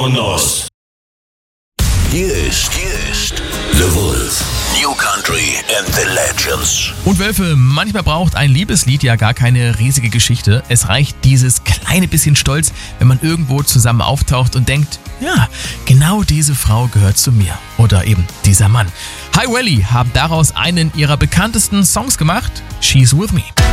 Vámonos! Hier ist The Wolf. New Country and the Legends. Und Wölfe, manchmal braucht ein Liebeslied ja gar keine riesige Geschichte. Es reicht dieses kleine bisschen Stolz, wenn man irgendwo zusammen auftaucht und denkt, ja, genau diese Frau gehört zu mir. Oder eben dieser Mann. High Valley haben daraus einen ihrer bekanntesten Songs gemacht, She's With Me.